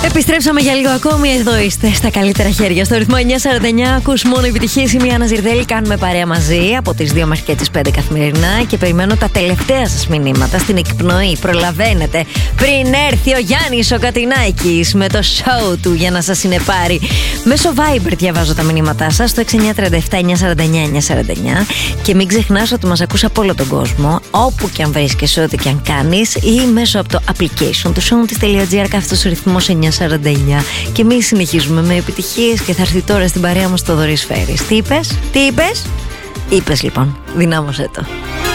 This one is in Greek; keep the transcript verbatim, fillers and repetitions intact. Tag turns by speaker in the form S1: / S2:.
S1: Επιστρέψαμε για λίγο ακόμη. Εδώ είστε στα καλύτερα χέρια. Στο ρυθμό εννιά σαράντα εννιά ακούς μόνο επιτυχίες. Είμαι η Άννα Ζιρδέλη. Κάνουμε παρέα μαζί από τις δύο μέχρι και τις πέντε καθημερινά. Και περιμένω τα τελευταία σας μηνύματα στην εκπνοή. Προλαβαίνετε πριν έρθει ο Γιάννης ο Κατινάκης με το show του για να σας συνεπάρει. Μέσω Viber διαβάζω τα μηνύματά σας στο έξι εννιά τρία επτά εννιά σαράντα εννιά εννιά σαράντα εννιά. Και μην ξεχνάς ότι μας ακούς από όλο τον κόσμο, όπου και αν βρίσκεσαι, ό,τι και αν κάνεις, ή μέσω από το application του shownotis.gr κάθετος ρυθμός εννιά σαράντα εννιά. Και εμείς συνεχίζουμε με επιτυχίες και θα έρθει τώρα στην παρέα μας το Θοδωρής Φέρης. Τι είπες, τι είπες, είπες λοιπόν, δυνάμωσέ το.